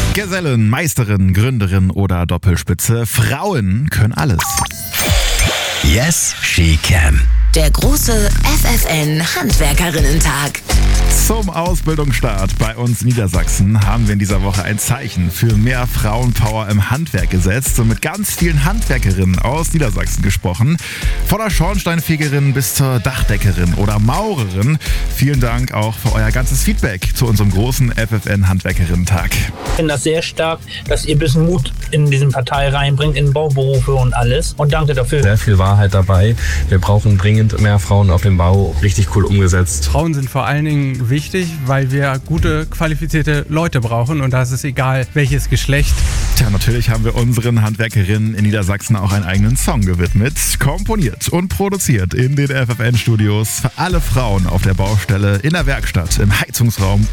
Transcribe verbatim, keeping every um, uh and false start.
Gesellen, Meisterin, Gründerin oder Doppelspitze. Frauen können alles. Yes, she can. Der große F F N-Handwerkerinnen-Tag. Zum Ausbildungsstart bei uns in Niedersachsen haben wir in dieser Woche ein Zeichen für mehr Frauenpower im Handwerk gesetzt und mit ganz vielen Handwerkerinnen aus Niedersachsen gesprochen. Von der Schornsteinfegerin bis zur Dachdeckerin oder Maurerin. Vielen Dank auch für euer ganzes Feedback zu unserem großen F F N-Handwerkerinnen-Tag. Ich finde das sehr stark, dass ihr ein bisschen Mut in diesen Partei reinbringt, in Bauberufe und alles. Und danke dafür. Sehr viel Wahrheit dabei. Wir brauchen dringend mehr Frauen auf dem Bau. Richtig cool umgesetzt. Frauen sind vor allen Dingen wichtig, weil wir gute, qualifizierte Leute brauchen und da ist es egal, welches Geschlecht. Tja, natürlich haben wir unseren Handwerkerinnen in Niedersachsen auch einen eigenen Song gewidmet. Komponiert und produziert in den F F N-Studios für alle Frauen auf der Baustelle, in der Werkstatt, im Heizungsraum